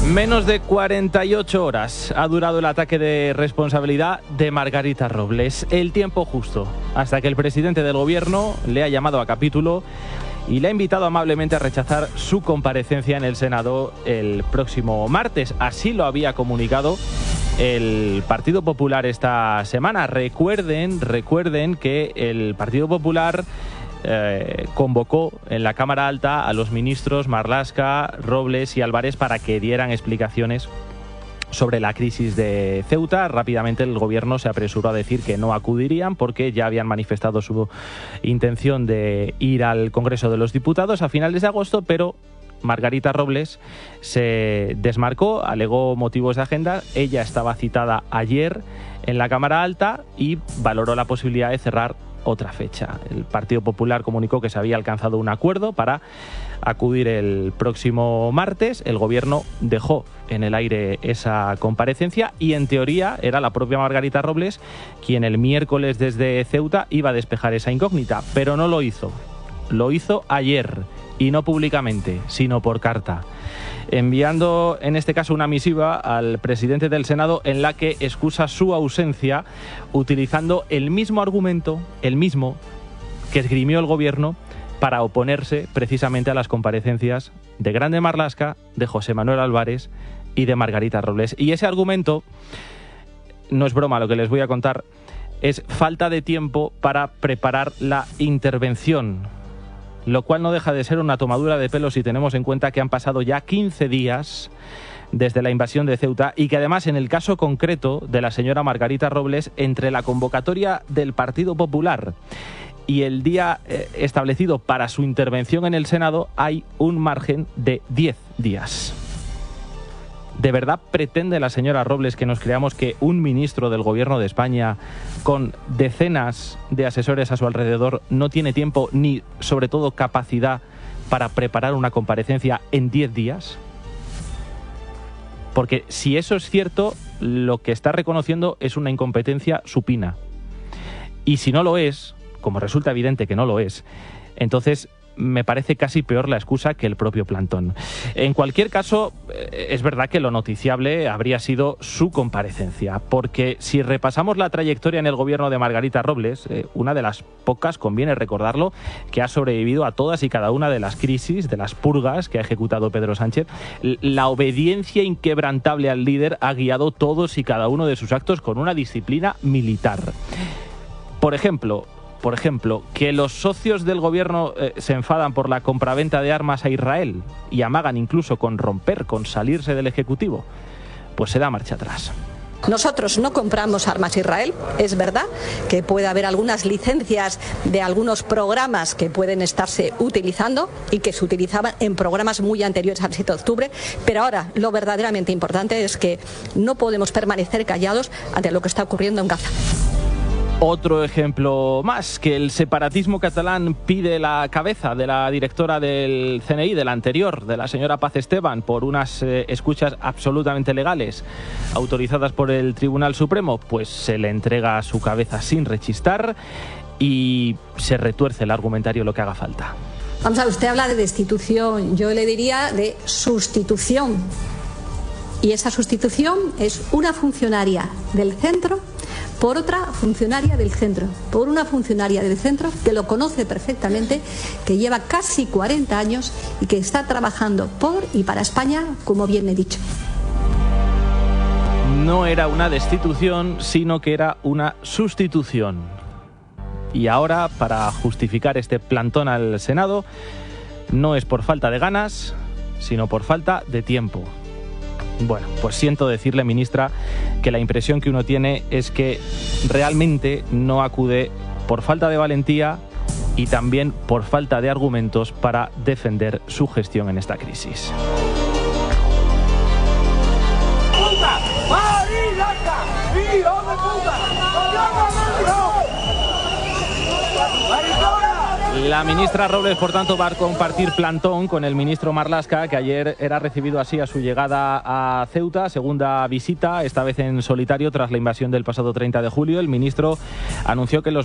Menos de 48 horas ha durado el ataque de responsabilidad de Margarita Robles. El tiempo justo, hasta que el presidente del gobierno le ha llamado a capítulo y le ha invitado amablemente a rechazar su comparecencia en el Senado el próximo martes. Así lo había comunicado el Partido Popular esta semana. Recuerden que el Partido Popular convocó en la Cámara Alta a los ministros Marlaska, Robles y Álvarez para que dieran explicaciones sobre la crisis de Ceuta. Rápidamente el gobierno se apresuró a decir que no acudirían porque ya habían manifestado su intención de ir al Congreso de los Diputados a finales de agosto, pero Margarita Robles se desmarcó, alegó motivos de agenda. Ella estaba citada ayer en la Cámara Alta y valoró la posibilidad de cerrar otra fecha. El Partido Popular comunicó que se había alcanzado un acuerdo para acudir el próximo martes. El gobierno dejó en el aire esa comparecencia y en teoría era la propia Margarita Robles quien el miércoles desde Ceuta iba a despejar esa incógnita, pero no lo hizo. Lo hizo ayer y no públicamente, sino por carta, enviando en este caso una misiva al presidente del Senado en la que excusa su ausencia utilizando el mismo argumento, el mismo que esgrimió el gobierno para oponerse precisamente a las comparecencias de Grande Marlaska, de José Manuel Álvarez y de Margarita Robles. Y ese argumento, no es broma lo que les voy a contar, es falta de tiempo para preparar la intervención, lo cual no deja de ser una tomadura de pelo si tenemos en cuenta que han pasado ya 15 días desde la invasión de Ceuta y que además en el caso concreto de la señora Margarita Robles, entre la convocatoria del Partido Popular y el día establecido para su intervención en el Senado hay un margen de 10 días. ¿De verdad pretende la señora Robles que nos creamos que un ministro del Gobierno de España con decenas de asesores a su alrededor no tiene tiempo ni, sobre todo, capacidad para preparar una comparecencia en 10 días? Porque si eso es cierto, lo que está reconociendo es una incompetencia supina. Y si no lo es, como resulta evidente que no lo es, entonces me parece casi peor la excusa que el propio plantón. En cualquier caso, es verdad que lo noticiable habría sido su comparecencia, porque si repasamos la trayectoria en el gobierno de Margarita Robles, una de las pocas, conviene recordarlo, que ha sobrevivido a todas y cada una de las crisis, de las purgas que ha ejecutado Pedro Sánchez, la obediencia inquebrantable al líder ha guiado todos y cada uno de sus actos con una disciplina militar. Por ejemplo, que los socios del gobierno se enfadan por la compraventa de armas a Israel y amagan incluso con romper, con salirse del Ejecutivo, pues se da marcha atrás. Nosotros no compramos armas a Israel. Es verdad que puede haber algunas licencias de algunos programas que pueden estarse utilizando y que se utilizaban en programas muy anteriores al 7 de octubre, pero ahora lo verdaderamente importante es que no podemos permanecer callados ante lo que está ocurriendo en Gaza. Otro ejemplo más, que el separatismo catalán pide la cabeza de la directora del CNI, de la anterior, de la señora Paz Esteban, por unas escuchas absolutamente legales autorizadas por el Tribunal Supremo, pues se le entrega su cabeza sin rechistar y se retuerce el argumentario lo que haga falta. Vamos a ver, usted habla de destitución, yo le diría de sustitución. Y esa sustitución es una funcionaria del centro por otra funcionaria del centro, por una funcionaria del centro que lo conoce perfectamente, que lleva casi 40 años y que está trabajando por y para España, como bien he dicho. No era una destitución, sino que era una sustitución. Y ahora, para justificar este plantón al Senado, no es por falta de ganas, sino por falta de tiempo. Bueno, pues siento decirle, ministra, que la impresión que uno tiene es que realmente no acude por falta de valentía y también por falta de argumentos para defender su gestión en esta crisis. La ministra Robles, por tanto, va a compartir plantón con el ministro Marlaska, que ayer era recibido así a su llegada a Ceuta, segunda visita, esta vez en solitario tras la invasión del pasado 30 de julio. El ministro anunció que los